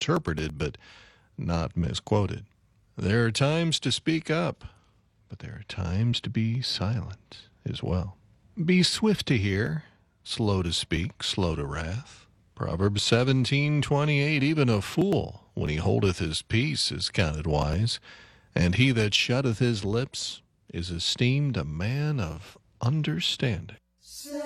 misinterpreted but not misquoted. There are times to speak up, but there are times to be silent as well. Be swift to hear, slow to speak, slow to wrath. Proverbs 17:28, even a fool, when he holdeth his peace, is counted wise, and he that shutteth his lips is esteemed a man of understanding.